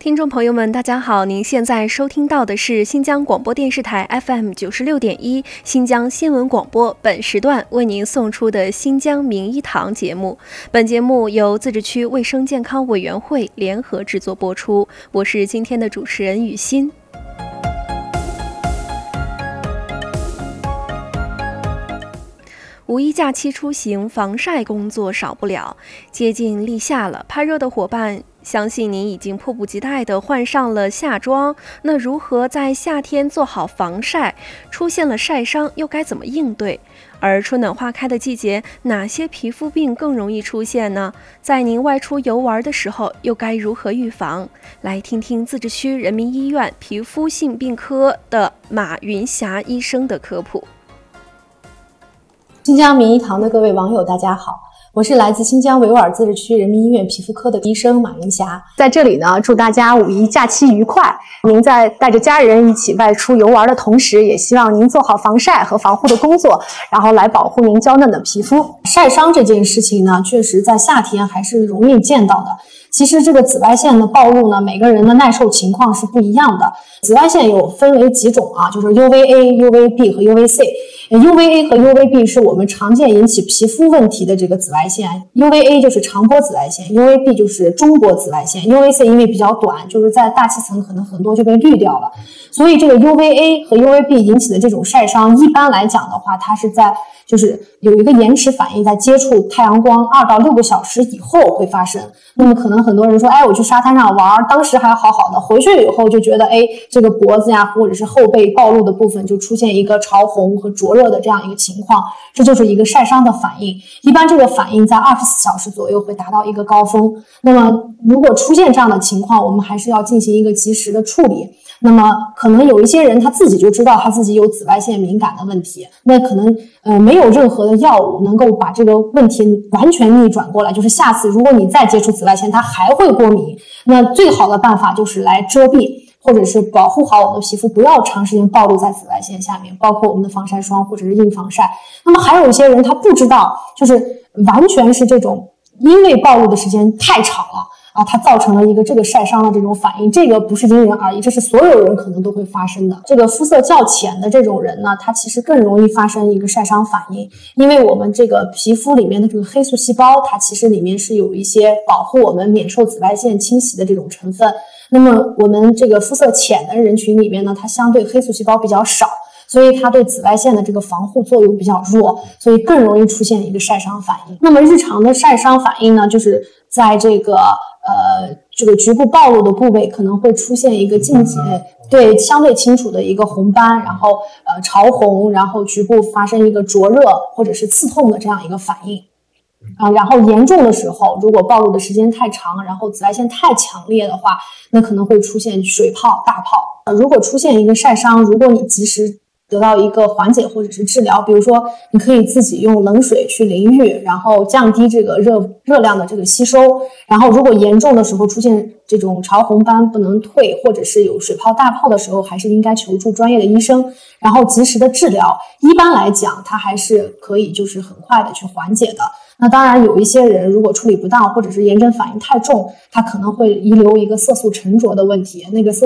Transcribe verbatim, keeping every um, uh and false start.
听众朋友们，大家好，您现在收听到的是新疆广播电视台 F M 九十六点一新疆新闻广播，本时段为您送出的新疆名医堂节目。本节目由自治区卫生健康委员会联合制作播出，我是今天的主持人雨欣。五一假期出行，防晒工作少不了。接近立夏了，怕热的伙伴相信您已经迫不及待地换上了夏装。那如何在夏天做好防晒？出现了晒伤又该怎么应对？而春暖花开的季节，哪些皮肤病更容易出现呢？在您外出游玩的时候，又该如何预防？来听听自治区人民医院皮肤性病科的马云霞医生的科普。 新疆名医堂的各位网友大家好，我是来自新疆维吾尔自治区人民医院皮肤科的医生马云霞，在这里呢，祝大家五一假期愉快。您在带着家人一起外出游玩的同时，也希望您做好防晒和防护的工作，然后来保护您娇嫩的皮肤。晒伤这件事情呢，确实在夏天还是容易见到的。其实这个紫外线的暴露呢，每个人的耐受情况是不一样的。紫外线有分为几种啊，就是 U V A、U V B 和 U V C。U V A 和 U V B 是我们常见引起皮肤问题的这个紫外线 ，U V A 就是长波紫外线 ，U V B 就是中波紫外线 ，U V C 因为比较短，就是在大气层可能很多就被滤掉了。所以这个 U V A 和 U V B 引起的这种晒伤，一般来讲的话，它是在就是有一个延迟反应，在接触太阳光二到六个小时以后会发生。那么可能很多人说，哎，我去沙滩上玩，当时还好好的，回去以后就觉得，哎，这个脖子呀或者是后背暴露的部分就出现一个潮红和灼热的这样一个情况，这就是一个晒伤的反应。一般这个反应在二十四小时左右会达到一个高峰。那么如果出现这样的情况，我们还是要进行一个及时的处理。那么可能有一些人他自己就知道他自己有紫外线敏感的问题，那可能呃没有任何的药物能够把这个问题完全逆转过来，就是下次如果你再接触紫外线他还会过敏，那最好的办法就是来遮蔽或者是保护好我们的皮肤，不要长时间暴露在紫外线下面，包括我们的防晒霜或者是硬防晒。那么还有一些人他不知道，就是完全是这种因为暴露的时间太长了啊，它造成了一个这个晒伤的这种反应，这个不是因人而异，这是所有人可能都会发生的。这个肤色较浅的这种人呢，他其实更容易发生一个晒伤反应，因为我们这个皮肤里面的这个黑素细胞，它其实里面是有一些保护我们免受紫外线侵袭的这种成分。那么我们这个肤色浅的人群里面呢，它相对黑素细胞比较少，所以它对紫外线的这个防护作用比较弱，所以更容易出现一个晒伤反应。那么日常的晒伤反应呢，就是在这个呃这个局部暴露的部位可能会出现一个近接对相对清楚的一个红斑，然后呃潮红，然后局部发生一个灼热或者是刺痛的这样一个反应。啊，然后严重的时候，如果暴露的时间太长，然后紫外线太强烈的话，那可能会出现水泡、大泡。呃，如果出现一个晒伤，如果你及时得到一个缓解或者是治疗，比如说你可以自己用冷水去淋浴，然后降低这个热热量的这个吸收。然后如果严重的时候出现这种潮红斑不能退，或者是有水泡大泡的时候，还是应该求助专业的医生，然后及时的治疗。一般来讲，它还是可以就是很快的去缓解的。那当然有一些人如果处理不当，或者是炎症反应太重，它可能会遗留一个色素沉着的问题，那个色